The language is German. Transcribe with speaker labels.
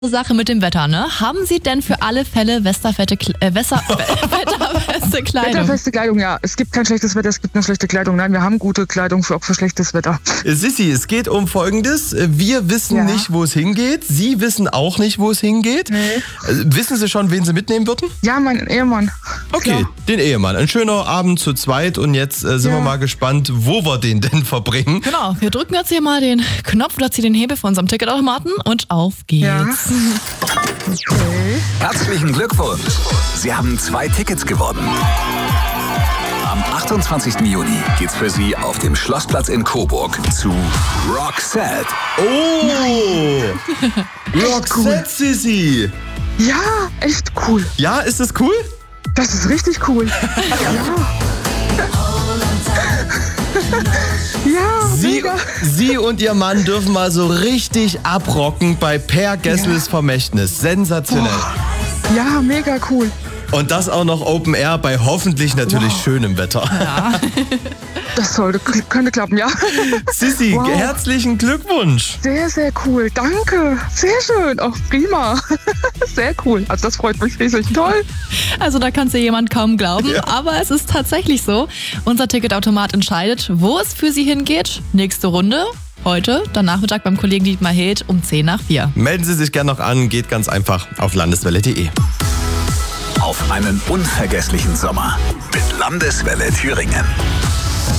Speaker 1: Sache mit dem Wetter, ne? Haben Sie denn für alle Fälle wetterfeste Kleidung?
Speaker 2: Wetterfeste Kleidung, ja. Es gibt kein schlechtes Wetter, es gibt nur schlechte Kleidung. Nein, wir haben gute Kleidung auch für schlechtes Wetter.
Speaker 3: Sissi, es geht um Folgendes. Wir wissen nicht, wo es hingeht. Sie wissen auch nicht, wo es hingeht.
Speaker 2: Nee.
Speaker 3: Wissen Sie schon, wen Sie mitnehmen würden?
Speaker 2: Ja, mein Ehemann.
Speaker 3: Okay, den Ehemann. Ein schöner Abend zu zweit und jetzt sind wir mal gespannt, wo wir den denn verbringen.
Speaker 1: Genau, wir drücken jetzt hier mal den Knopf oder ziehen den Hebel von unserem Ticketautomaten und auf geht's.
Speaker 2: Ja. Okay.
Speaker 4: Herzlichen Glückwunsch! Sie haben 2 Tickets gewonnen. Am 28. Juni geht's für Sie auf dem Schlossplatz in Coburg zu Roxette.
Speaker 3: Oh! Roxette, Sissi!
Speaker 2: Ja, echt cool.
Speaker 3: Ja, ist das cool?
Speaker 2: Das ist richtig cool. Ja, mega.
Speaker 3: Sie und Ihr Mann dürfen mal so richtig abrocken bei Per Gessles Vermächtnis. Sensationell.
Speaker 2: Ja, mega cool.
Speaker 3: Und das auch noch Open Air bei hoffentlich natürlich schönem Wetter.
Speaker 1: Ja.
Speaker 2: Das könnte klappen, ja.
Speaker 3: Sissi, herzlichen Glückwunsch.
Speaker 2: Sehr, sehr cool. Danke. Sehr schön. Auch prima. Sehr cool. Also das freut mich riesig. Toll.
Speaker 1: Also da kann es ja jemand kaum glauben,
Speaker 3: Ja.
Speaker 1: aber es ist tatsächlich so. Unser Ticketautomat entscheidet, wo es für Sie hingeht. Nächste Runde heute, dann Nachmittag beim Kollegen Dietmar Hild um 3:10.
Speaker 3: Melden Sie sich gerne noch an, geht ganz einfach auf landeswelle.de.
Speaker 4: Auf einen unvergesslichen Sommer mit Landeswelle Thüringen.